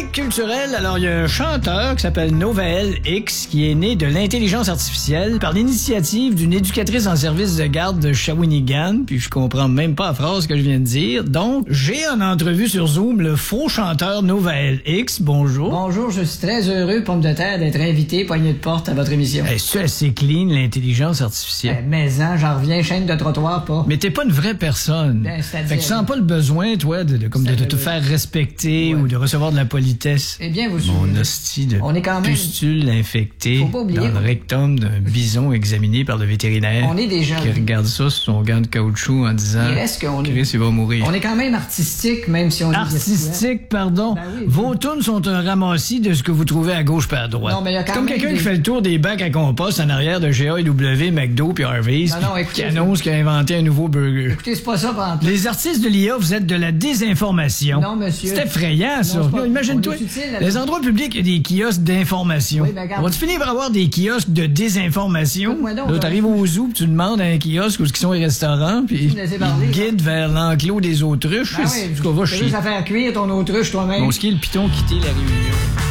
chronique culturelle, alors il y a un chanteur qui s'appelle Novael X qui est né de l'intelligence artificielle par l'initiative d'une éducatrice en service de garde de Shawinigan, puis je comprends même pas la phrase que je viens de dire. Donc, j'ai en entrevue sur Zoom le faux chanteur Novael X. Bonjour. Bonjour, je suis très heureux, pomme de terre, d'être invité, poignée de porte à votre émission. C'est assez clean, l'intelligence artificielle. J'en reviens, chaîne de trottoir, pas. Mais t'es pas une vraie personne. Ben, c'est-à-dire... Fait que tu sens pas le besoin, toi, de te faire respecter ou de recevoir de la politesse. Eh bien, vous Mon hostie de on est quand même... pustule infectée Faut pas oublier, dans le rectum d'un bison examiné par le vétérinaire. On est des gens. Qui regarde ça sur son gant de caoutchouc en disant Il reste qu'on est... Chris, il va mourir. On est quand même artistique, même si on est... Artistique, pardon. Ben oui. Vos tunes sont un ramassis de ce que vous trouvez à gauche par à droite. Non, mais il y a quand comme même quelqu'un des... qui fait le tour des bacs à compost en arrière de GAW, McDo puis Harvey's, Non, puis écoutez, qui annonce qu'il a inventé un nouveau burger. Écoutez, c'est pas ça, pantoute. Les artistes de l'IA, vous êtes de la désinformation. Non, monsieur. C'est effrayant, ça. Non, c'est pas- Imagine-toi, on est utile, les endroits publics, il y a des kiosques d'information. Oui, ben, regarde. On va-tu finir par avoir des kiosques de désinformation? Écoute-moi donc, Là, t'arrives au zoo, puis tu demandes à un kiosque où sont les restaurants, puis me laisser parler, ils te guident vers l'enclos des autruches. Ben C'est oui, ce qu'on va t'as chier. juste à faire cuire ton autruche toi-même. Bon, ce qui est le piton quitter la réunion.